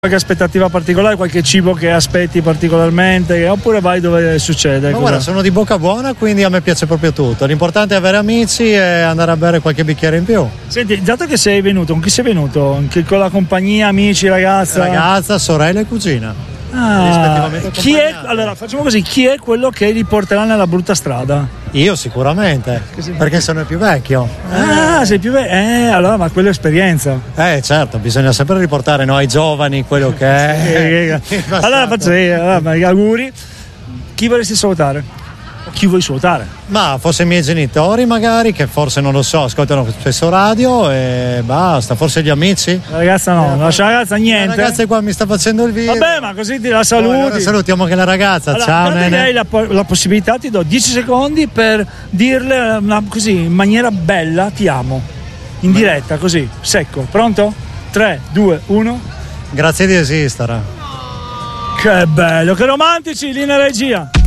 Qualche aspettativa particolare, qualche cibo che aspetti particolarmente, oppure vai dove succede? Ma guarda, sono di bocca buona, quindi a me piace proprio tutto. L'importante è avere amici e andare a bere qualche bicchiere in più. Senti, dato che sei venuto, con chi sei venuto? Con la compagnia, amici, ragazza? Ragazza, sorella e cugina. Chi è, allora facciamo così, chi è quello che li porterà nella brutta strada? Io sicuramente, perché sono il più vecchio. Sei più vecchio? Allora, ma quella è esperienza. Certo, bisogna sempre riportare ai giovani quello che è. Allora auguri. Chi vorresti salutare? Chi vuoi salutare? Ma forse i miei genitori magari, che forse non lo so, ascoltano spesso radio e basta, forse gli amici. La ragazza no, la ragazza niente. La ragazza qua mi sta facendo il video. Vabbè, ma così ti la saluti. Allora salutiamo anche la ragazza, allora, ciao nene. Hai la possibilità, ti do 10 secondi per dirle così, in maniera bella, ti amo. In diretta, così, secco. Pronto? 3, 2, 1. Grazie di esistere. Che bello, che romantici, linea regia.